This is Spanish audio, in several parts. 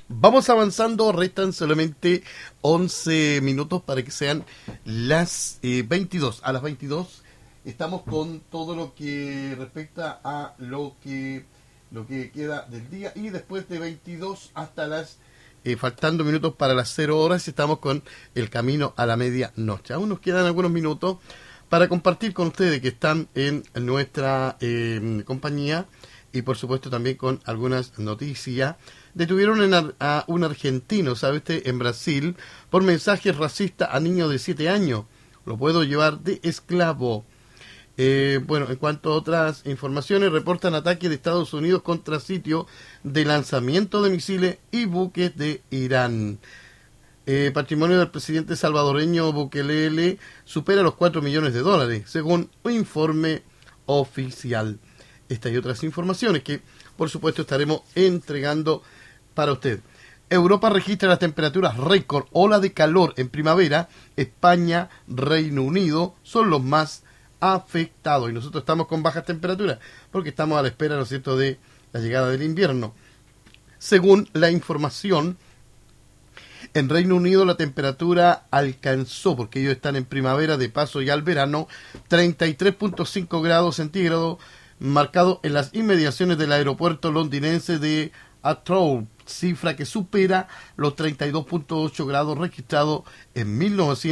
Vamos avanzando, restan solamente 11 minutos para que sean las 22. A las 22 estamos con todo lo que respecta a lo que queda del día, y después de 22 hasta las faltando minutos para las 0 horas, estamos con el camino a la medianoche. Aún nos quedan algunos minutos para compartir con ustedes que están en nuestra compañía, y por supuesto también con algunas noticias. Detuvieron a un argentino, ¿sabe usted?, en Brasil, por mensajes racistas a niños de 7 años. Lo puedo llevar de esclavo. Bueno, en cuanto a otras informaciones, reportan ataques de Estados Unidos contra sitios de lanzamiento de misiles y buques de Irán. Patrimonio del presidente salvadoreño Bukele supera los 4 millones de dólares, según un informe oficial. Estas y otras informaciones que, por supuesto, estaremos entregando para usted. Europa registra las temperaturas récord, ola de calor en primavera. España, Reino Unido son los más afectados. Y nosotros estamos con bajas temperaturas porque estamos a la espera, ¿no es cierto?, de la llegada del invierno. Según la información, en Reino Unido la temperatura alcanzó, porque ellos están en primavera de paso ya al verano, 33.5 grados centígrados, marcado en las inmediaciones del aeropuerto londinense de Heathrow, cifra que supera los 32.8 grados registrados en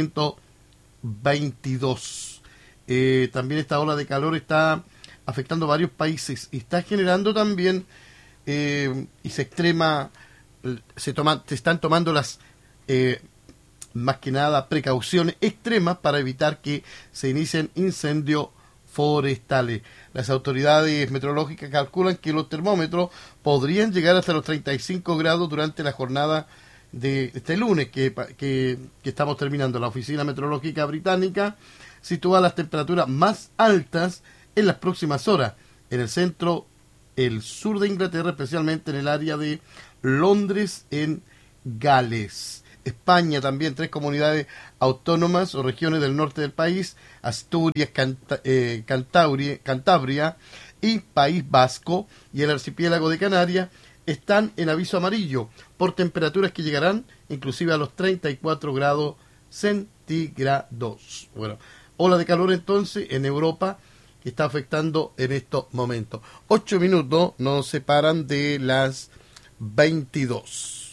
1922. También esta ola de calor está afectando varios países y está generando también y se están tomando las más que nada precauciones extremas para evitar que se inicien incendios forestales. Las autoridades meteorológicas calculan que los termómetros podrían llegar hasta los 35 grados durante la jornada de este lunes que estamos terminando. La Oficina Meteorológica Británica sitúa las temperaturas más altas en las próximas horas en el centro, el sur de Inglaterra, especialmente en el área de Londres, en Gales. España también, 3 comunidades autónomas o regiones del norte del país, Asturias, Cantabria y País Vasco, y el archipiélago de Canarias están en aviso amarillo por temperaturas que llegarán inclusive a los 34 grados centígrados. Bueno, ola de calor entonces en Europa que está afectando en estos momentos. 8 minutos nos separan de las 22.